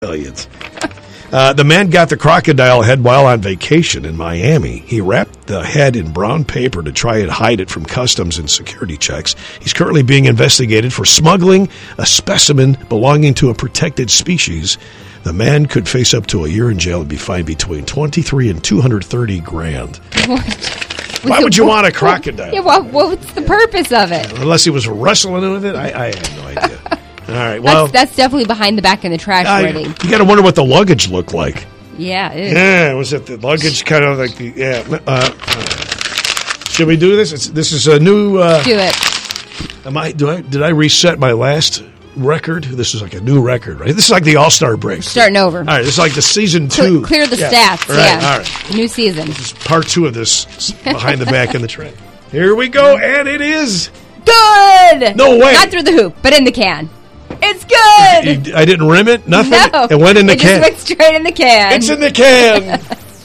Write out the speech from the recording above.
Aliens. The man got the crocodile head while on vacation in Miami. He wrapped the head in brown paper to try and hide it from customs and security checks. He's currently being investigated for smuggling a specimen belonging to a protected species. The man could face up to a year in jail and be fined between $23 and $230,000. Why would you want a crocodile? Yeah, what's the purpose of it? Unless he was wrestling with it? I have no idea. All right, well, that's definitely behind the back in the trash wording. You got to wonder what the luggage looked like. Yeah, it is. Yeah, was it the luggage kind of like the, should we do this? This is a new... do it. Did I reset my last record? This is like a new record, right? This is like the All-Star break. Starting over. All right, this is like the season 2. Clear the stats, All right. New season. This is part 2 of this behind the back in the track. Here we go, and it is... Good! No way! Not through the hoop, but in the can. It's good! I didn't rim it? Nothing? No. It went in the can. It just went straight in the can. It's in the can.